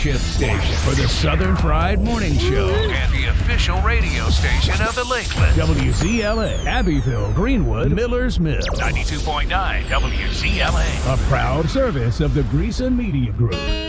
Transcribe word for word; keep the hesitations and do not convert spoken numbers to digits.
flagship station for the Southern Fried Morning Show and the official radio station of the Lakeland. W Z L A, Abbeville, Greenwood, Millers Mill. ninety-two point nine W Z L A. A proud service of the Greason Media Group.